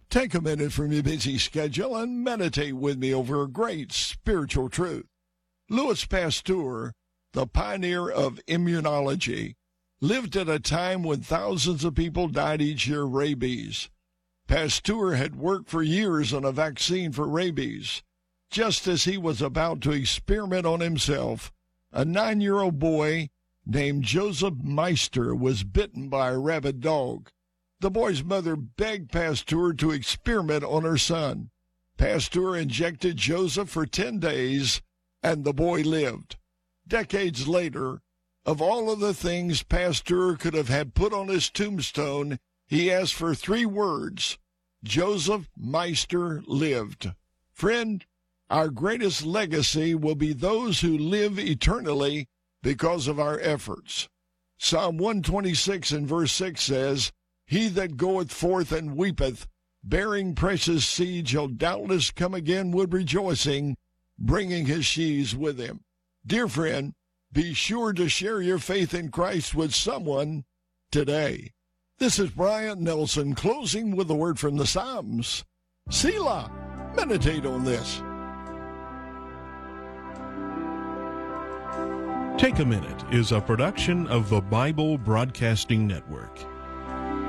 Take a minute from your busy schedule and meditate with me over a great spiritual truth. Louis Pasteur, the pioneer of immunology, lived at a time when thousands of people died each year of rabies. Pasteur had worked for years on a vaccine for rabies. Just as he was about to experiment on himself, a 9-year-old boy named Joseph Meister was bitten by a rabid dog. The boy's mother begged Pasteur to experiment on her son. Pasteur injected Joseph for 10 days, and the boy lived. Decades later, of all of the things Pasteur could have had put on his tombstone, he asked for 3 words: Joseph Meister lived. Friend, our greatest legacy will be those who live eternally because of our efforts. Psalm 126 and verse 6 says, "He that goeth forth and weepeth, bearing precious seed, shall doubtless come again with rejoicing, bringing his sheaves with him." Dear friend, be sure to share your faith in Christ with someone today. This is Brian Nelson closing with a word from the Psalms. Selah, meditate on this. Take a Minute is a production of the Bible Broadcasting Network.